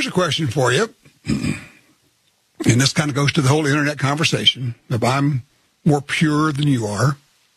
here's a question for you. And this kind of goes to the whole internet conversation. If I'm more pure than you are,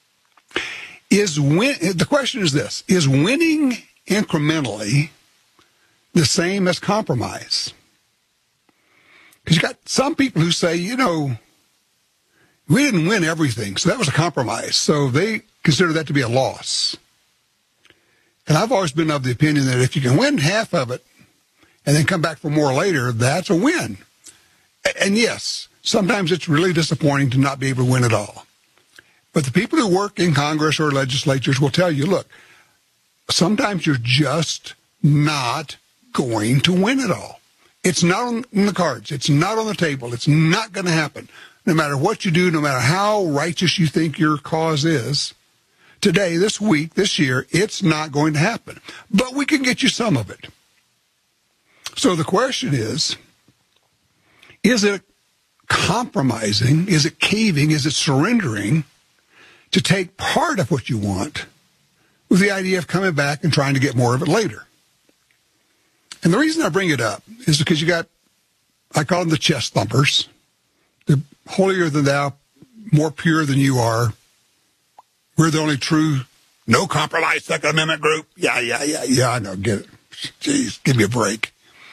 the question is this: is winning incrementally the same as compromise? Because you got some people who say, we didn't win everything, so that was a compromise. So they consider that to be a loss. And I've always been of the opinion that if you can win half of it and then come back for more later, that's a win. And yes, sometimes it's really disappointing to not be able to win at all. But the people who work in Congress or legislatures will tell you, look, sometimes you're just not going to win it all. It's not on the cards. It's not on the table. It's not going to happen. No matter what you do, no matter how righteous you think your cause is, today, this week, this year, it's not going to happen. But we can get you some of it. So the question is it compromising? Is it caving? Is it surrendering to take part of what you want with the idea of coming back and trying to get more of it later? And the reason I bring it up is because I call them the chest thumpers. They're holier than thou, more pure than you are. We're the only true, no compromise Second Amendment group. Yeah, I know, get it. Jeez, give me a break.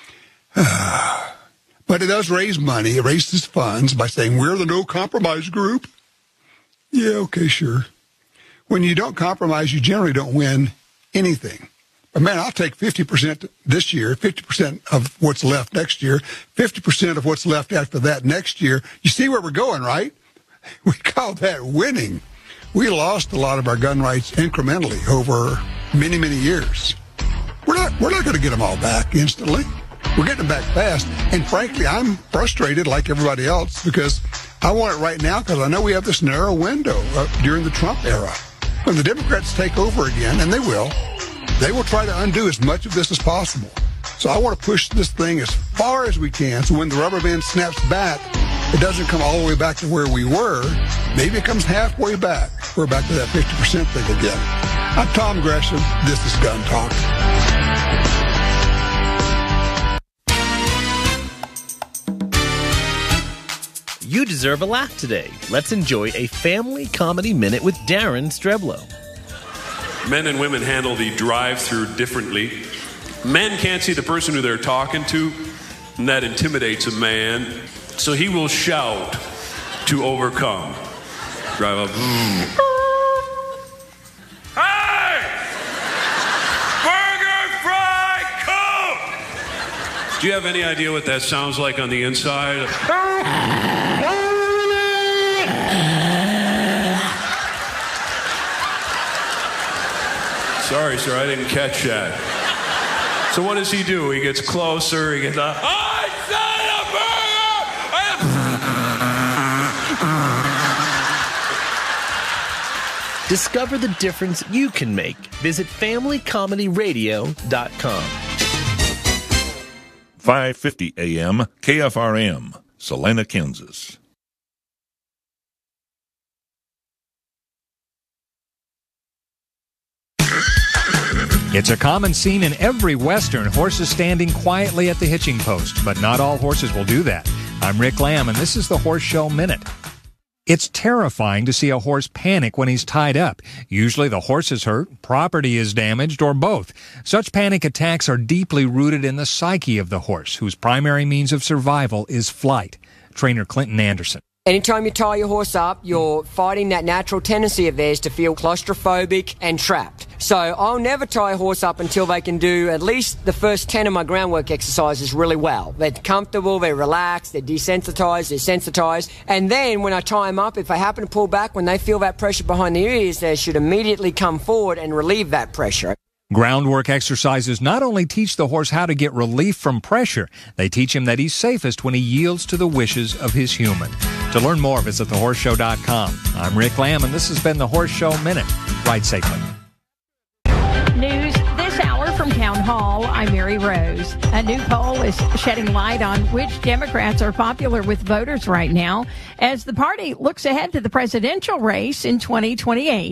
But it does raise money. It raises funds by saying we're the no compromise group. Yeah, okay, sure. When you don't compromise, you generally don't win anything. But man, I'll take 50% this year, 50% of what's left next year, 50% of what's left after that next year. You see where we're going, right? We call that winning. We lost a lot of our gun rights incrementally over many, many years. We're not going to get them all back instantly. We're getting them back fast. And frankly, I'm frustrated like everybody else because I want it right now because I know we have this narrow window during the Trump era. When the Democrats take over again, and they will try to undo as much of this as possible. So I want to push this thing as far as we can so when the rubber band snaps back, it doesn't come all the way back to where we were. Maybe it comes halfway back. We're back to that 50% thing again. I'm Tom Gresham. This is Gun Talk. You deserve a laugh today. Let's enjoy a family comedy minute with Darren Streblow. Men and women handle the drive-through differently. Men can't see the person who they're talking to, and that intimidates a man. So he will shout to overcome. Drive up. Hey! Burger, fry, Coke! Do you have any idea what that sounds like on the inside? Sorry, sir, I didn't catch that. So what does he do? He gets closer, he gets up. I said a burger! Discover the difference you can make. Visit FamilyComedyRadio.com. 5:50 a.m. KFRM, Salina, Kansas. It's a common scene in every Western, horses standing quietly at the hitching post, but not all horses will do that. I'm Rick Lamb, and this is the Horse Show Minute. It's terrifying to see a horse panic when he's tied up. Usually the horse is hurt, property is damaged, or both. Such panic attacks are deeply rooted in the psyche of the horse, whose primary means of survival is flight. Trainer Clinton Anderson. Anytime you tie your horse up, you're fighting that natural tendency of theirs to feel claustrophobic and trapped. So I'll never tie a horse up until they can do at least the first 10 of my groundwork exercises really well. They're comfortable, they're relaxed, they're desensitized, they're sensitized. And then when I tie them up, if they happen to pull back, when they feel that pressure behind the ears, they should immediately come forward and relieve that pressure. Groundwork exercises not only teach the horse how to get relief from pressure, they teach him that he's safest when he yields to the wishes of his human. To learn more, visit thehorseshow.com. I'm Rick Lamb, and this has been the Horse Show Minute. Ride safely. News this hour from Town Hall. I'm Mary Rose. A new poll is shedding light on which Democrats are popular with voters right now as the party looks ahead to the presidential race in 2028.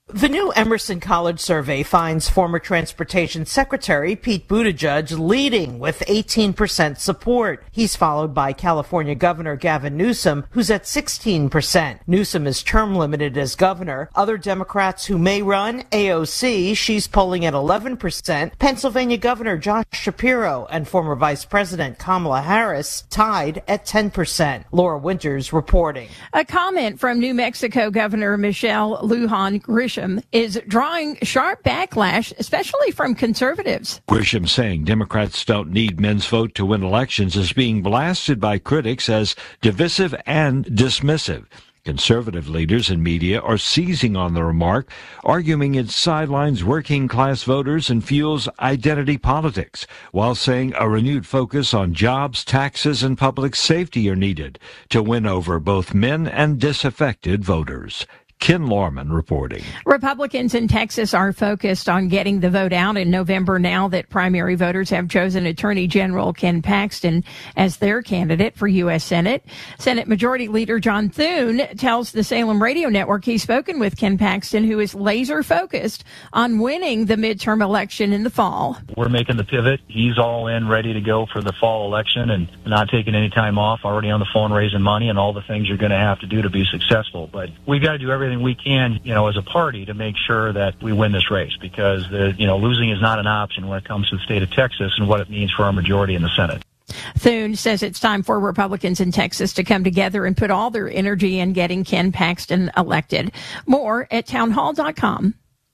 The new Emerson College survey finds former Transportation Secretary Pete Buttigieg leading with 18% support. He's followed by California Governor Gavin Newsom, who's at 16%. Newsom is term limited as governor. Other Democrats who may run, AOC, she's polling at 11%. Pennsylvania Governor Josh Shapiro and former Vice President Kamala Harris tied at 10%. Laura Winters reporting. A comment from New Mexico Governor Michelle Lujan Grisham is drawing sharp backlash, especially from conservatives. Grisham saying Democrats don't need men's vote to win elections is being blasted by critics as divisive and dismissive. Conservative leaders and media are seizing on the remark, arguing it sidelines working-class voters and fuels identity politics, while saying a renewed focus on jobs, taxes, and public safety are needed to win over both men and disaffected voters. Ken Lorman reporting. Republicans in Texas are focused on getting the vote out in November now that primary voters have chosen Attorney General Ken Paxton as their candidate for U.S. Senate. Senate Majority Leader John Thune tells the Salem Radio Network he's spoken with Ken Paxton, who is laser focused on winning the midterm election in the fall. We're making the pivot. He's all in, ready to go for the fall election and not taking any time off, already on the phone raising money and all the things you're going to have to do to be successful. But we've got to do everything we can, as a party to make sure that we win this race, because losing is not an option when it comes to the state of Texas and what it means for our majority in the Senate. Thune says it's time for Republicans in Texas to come together and put all their energy in getting Ken Paxton elected. More at townhall.com.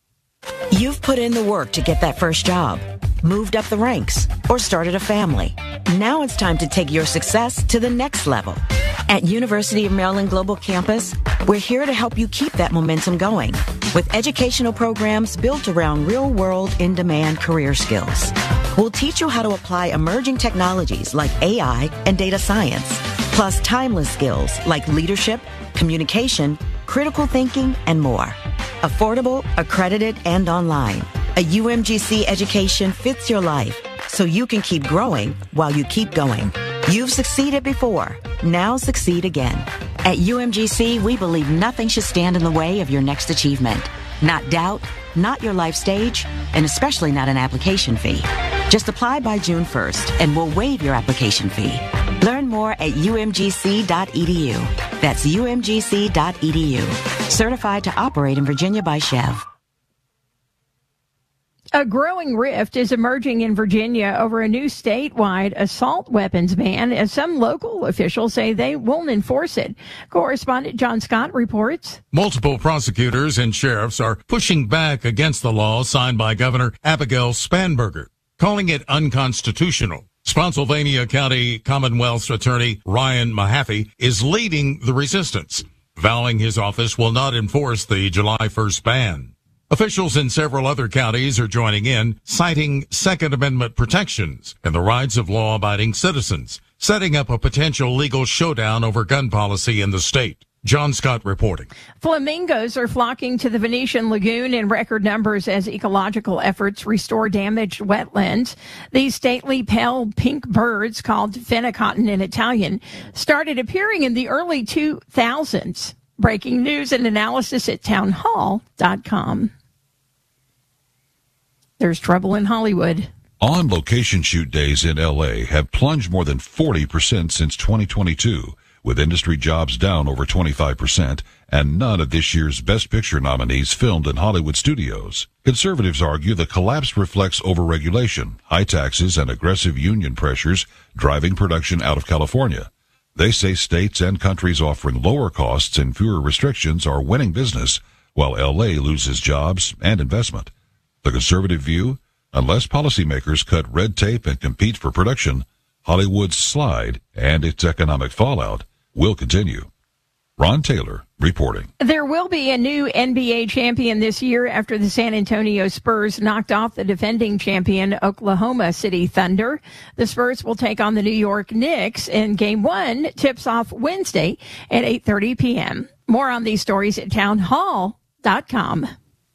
You've put in the work to get that first job, moved up the ranks, or started a family. Now it's time to take your success to the next level. At University of Maryland Global Campus, we're here to help you keep that momentum going with educational programs built around real-world, in-demand career skills. We'll teach you how to apply emerging technologies like AI and data science, plus timeless skills like leadership, communication, critical thinking, and more. Affordable, accredited, and online. A UMGC education fits your life so you can keep growing while you keep going. You've succeeded before. Now succeed again. At UMGC, we believe nothing should stand in the way of your next achievement. Not doubt, not your life stage, and especially not an application fee. Just apply by June 1st and we'll waive your application fee. Learn more at umgc.edu. That's umgc.edu. Certified to operate in Virginia by Chev. A growing rift is emerging in Virginia over a new statewide assault weapons ban, as some local officials say they won't enforce it. Correspondent John Scott reports. Multiple prosecutors and sheriffs are pushing back against the law signed by Governor Abigail Spanberger, calling it unconstitutional. Spotsylvania County Commonwealth's attorney Ryan Mahaffey is leading the resistance, vowing his office will not enforce the July 1st ban. Officials in several other counties are joining in, citing Second Amendment protections and the rights of law-abiding citizens, setting up a potential legal showdown over gun policy in the state. John Scott reporting. Flamingos are flocking to the Venetian Lagoon in record numbers as ecological efforts restore damaged wetlands. These stately pale pink birds, called phenicotton in Italian, started appearing in the early 2000s. Breaking news and analysis at townhall.com. There's trouble in Hollywood. On-location shoot days in L.A. have plunged more than 40% since 2022, with industry jobs down over 25%, and none of this year's Best Picture nominees filmed in Hollywood studios. Conservatives argue the collapse reflects overregulation, high taxes, and aggressive union pressures driving production out of California. They say states and countries offering lower costs and fewer restrictions are winning business, while L.A. loses jobs and investment. The conservative view, unless policymakers cut red tape and compete for production, Hollywood's slide and its economic fallout will continue. Ron Taylor reporting. There will be a new NBA champion this year after the San Antonio Spurs knocked off the defending champion Oklahoma City Thunder. The Spurs will take on the New York Knicks, and Game 1 tips off Wednesday at 8:30 p.m. More on these stories at townhall.com.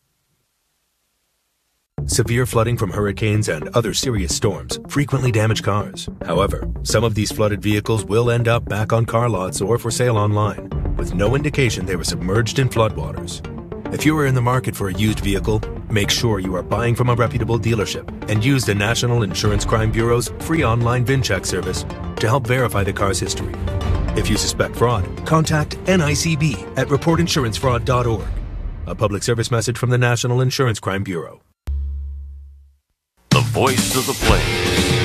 Severe flooding from hurricanes and other serious storms frequently damage cars. However, some of these flooded vehicles will end up back on car lots or for sale online, with no indication they were submerged in floodwaters. If you are in the market for a used vehicle, make sure you are buying from a reputable dealership and use the National Insurance Crime Bureau's free online VIN check service to help verify the car's history. If you suspect fraud, contact NICB at reportinsurancefraud.org. A public service message from the National Insurance Crime Bureau. The voice of the Plains.